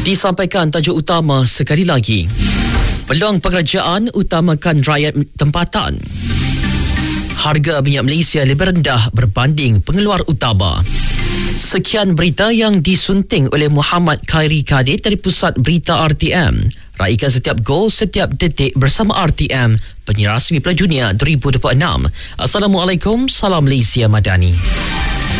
Disampaikan tajuk utama sekali lagi. Peluang pekerjaan utamakan rakyat tempatan. Harga minyak Malaysia lebih rendah berbanding pengeluar utama. Sekian berita yang disunting oleh Muhammad Khairi Kadir dari Pusat Berita RTM. Raikan setiap gol, setiap detik bersama RTM, penyiar rasmi Piala Dunia 2026. Assalamualaikum, salam Malaysia Madani.